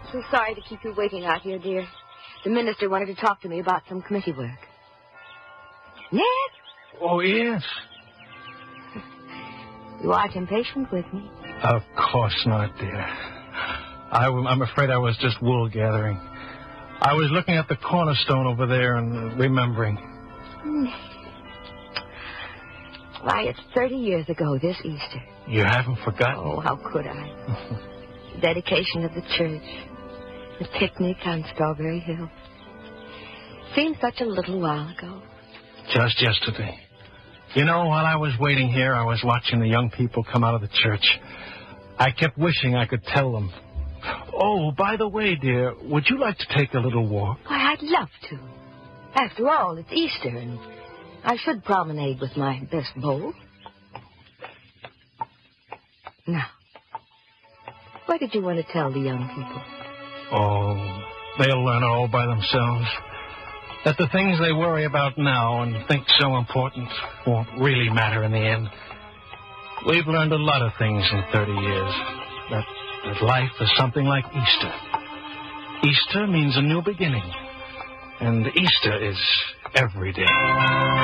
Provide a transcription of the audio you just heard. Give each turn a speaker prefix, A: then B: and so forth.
A: So sorry to keep you waiting out here, dear. The minister wanted to talk to me about some committee work. Ned?
B: Oh, yes.
A: You aren't impatient with me.
B: Of course not, dear. I'm afraid I was just wool gathering. I was looking at the cornerstone over there and remembering.
A: Why, it's 30 years ago this Easter.
B: You haven't forgotten?
A: Oh, how could I? The dedication of the church. The picnic on Strawberry Hill. Seemed such a little while ago.
B: Just yesterday. You know, while I was waiting here, I was watching the young people come out of the church. I kept wishing I could tell them. Oh, by the way, dear, would you like to take a little walk?
A: Why, I'd love to. After all, it's Easter, and I should promenade with my best beau. Now, what did you want to tell the young people?
B: Oh, they'll learn all by themselves. That the things they worry about now and think so important won't really matter in the end. We've learned a lot of things in 30 years. That life is something like Easter. Easter means a new beginning. And Easter is every day.